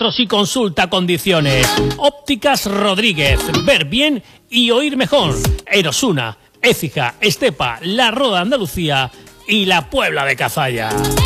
y consulta condiciones. Ópticas Rodríguez, ver bien y oír mejor. Erosuna, Écija, Estepa, La Roda Andalucía y la Puebla de Cazalla.